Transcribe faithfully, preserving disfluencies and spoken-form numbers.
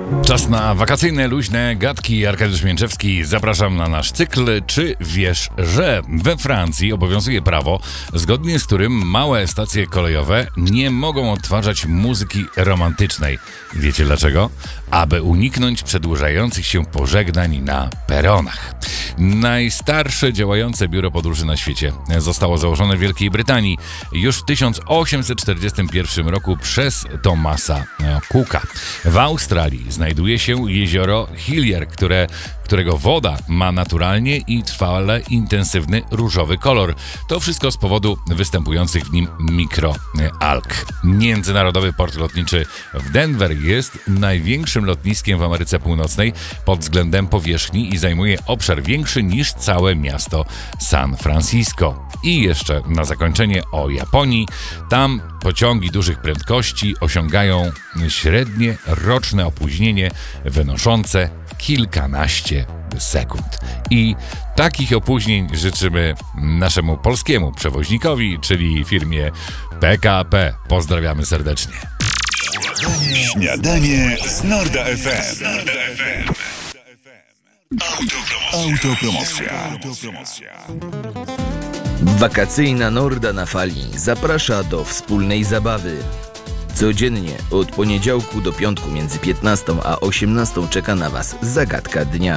Czas na wakacyjne, luźne gadki. Arkadiusz Mięczewski. Zapraszam na nasz cykl. Czy wiesz, że we Francji obowiązuje prawo, zgodnie z którym małe stacje kolejowe nie mogą odtwarzać muzyki romantycznej? Wiecie dlaczego? Aby uniknąć przedłużających się pożegnań na peronach. Najstarsze działające biuro podróży na świecie zostało założone w Wielkiej Brytanii już w tysiąc osiemset czterdziestym pierwszym roku przez Thomasa Cooka. W Australii znajduje się jezioro Hillier, które, którego woda ma naturalnie i trwale intensywny różowy kolor. To wszystko z powodu występujących w nim mikroalg. Międzynarodowy port lotniczy w Denver jest największym lotniskiem w Ameryce Północnej pod względem powierzchni i zajmuje obszar większy niż całe miasto San Francisco. I jeszcze na zakończenie o Japonii. Tam pociągi dużych prędkości osiągają średnie roczne opóźnienie wynoszące kilkanaście sekund. I takich opóźnień życzymy naszemu polskiemu przewoźnikowi, czyli firmie P K P. Pozdrawiamy serdecznie. Śniadanie z Norda F M. Autopromocja. Autopromocja. Wakacyjna Norda na fali zaprasza do wspólnej zabawy. Codziennie od poniedziałku do piątku między piętnastą a osiemnastą czeka na Was zagadka dnia.